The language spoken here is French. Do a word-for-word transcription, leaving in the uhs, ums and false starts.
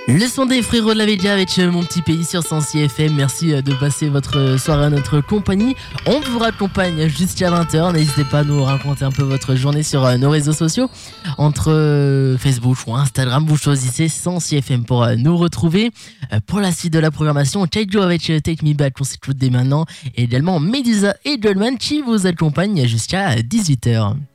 Le son des frérots de la Védia avec Mon Petit Pays sur cent six F M. Merci de passer votre soirée à notre compagnie. On vous raccompagne jusqu'à vingt heures. N'hésitez pas à nous raconter un peu votre journée sur nos réseaux sociaux. Entre Facebook ou Instagram, vous choisissez cent six F M pour nous retrouver. Pour la suite de la programmation, Kaijo avec Take Me Back, on s'écoute dès maintenant. Et également Medusa et Goldman qui vous accompagnent jusqu'à dix-huit heures.